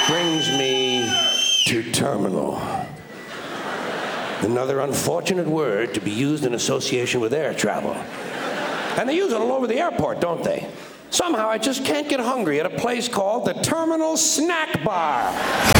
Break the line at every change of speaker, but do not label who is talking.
brings me to terminal. Another unfortunate word to be used in association with air travel. And they use it all over the airport, don't they? Somehow I just can't get hungry at a place called the Terminal Snack Bar.